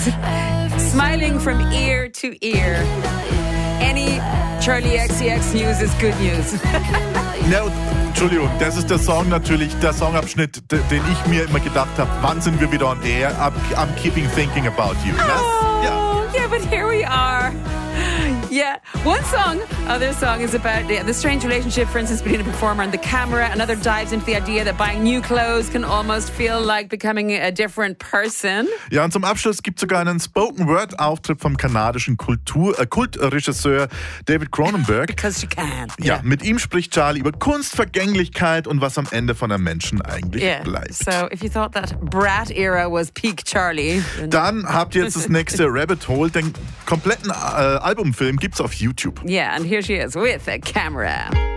Smiling from ear to ear. Any Charlie XCX news is good news. Ja, Entschuldigung, das ist der Song natürlich, der Songabschnitt, den ich mir immer gedacht habe, wann sind wir wieder on air? I'm keeping thinking about you. Yeah, but here we are. Yeah, other song is about the strange relationship, for instance, between a performer and the camera. Another dives into the idea that buying new clothes can almost feel like becoming a different person. Ja, und zum Abschluss gibt es sogar einen Spoken-Word-Auftritt vom kanadischen Kultregisseur David Cronenberg. Because you can. Ja, mit ihm spricht Charlie über Kunst, Vergänglichkeit und was am Ende von einem Menschen eigentlich bleibt. So if you thought that Brat era was peak Charlie, dann habt ihr jetzt das nächste Rabbit Hole. Den kompletten Albumfilm gibt's auf YouTube. Yeah, and here she is with a camera.